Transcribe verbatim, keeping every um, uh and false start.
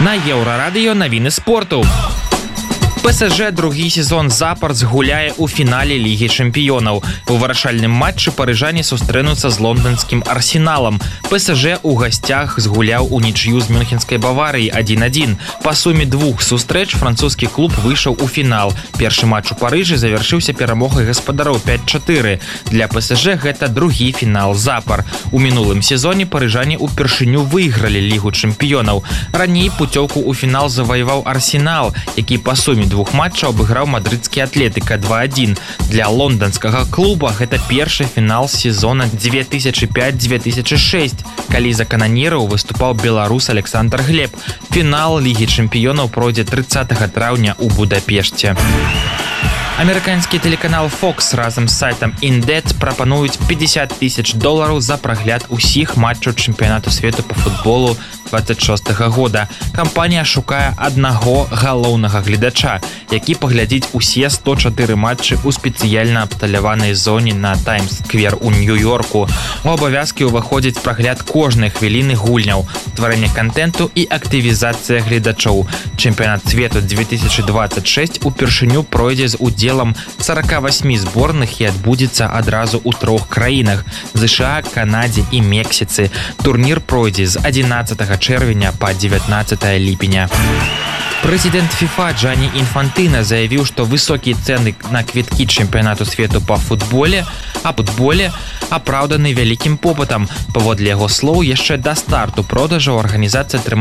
На Еўрарадыё навіны спорту. ПСЖ другі сезон запар згуляе ў фінале Лігі чэмпіёнаў. У вырашальным матчы парыжане сустрэнуцца з лонданскім Арсеналам. ПСЖ у гасцях згуляў у нічыю з мюнхенскай Баварыяй адзін адзін. Па суме двух сустрэч французскі клуб выйшаў у фінал. Першы матч у Парыжы завяршыўся перамогай гаспадароў пяць чатыры. Для ПСЖ гэта другі фінал запар. У мінулым сезоне парыжане ўпершыню выйгралі Лігу чэмпіёнаў. Раней пуцёўку ў фінал заваяваў Арсенал, які па суме двух матчаў абыграў мадрыдскі Атлетыка два адзін. Для лонданскага клуба гэта першы фінал сезона две тысячы пяць - две тысячы шэсць, калі за кананераў выступаў беларус Александр Глеб. Фінал Лігі чэмпіёнаў пройдзе трыццатага траўня ў Будапешце. Амерыканскі тэлеканал Fox разам з сайтам Indeed прапануюць пятьдесят тысяч долараў за прагляд усіх матчаў чэмпіянату свету па футболу двадцать шостага года. Кампанія шукае аднаго галоўнага гледача, які паглядзіць усе сто чатыры матчы ў спецыяльна абсталяванай зоне на Таймс-сквер у Нью-Йорку. У абавязкі ўваходзіць прагляд кожнай хвіліны гульняў, стварэнне кантэнту і актывізацыя гледачоў. Чэмпіянат свету две тысячи двадцать шесть упершыню пройдзе з удзелам сорока восьми зборных і адбудзецца адразу ў трох краінах – ЗША, Канадзе і Мексіцы. Турнір пройдзе з адзінаццатага чэрвеня па дзевятнаццатае ліпеня. Прэзідэнт ФІФА Джанні Інфантына заявіў, што высокія цэны на квіткі чэмпіянату свету па футболе, а футболе апраўданы вялікім попытам. Паводле яго слоў, яшчэ да старту продажаў арганізацыя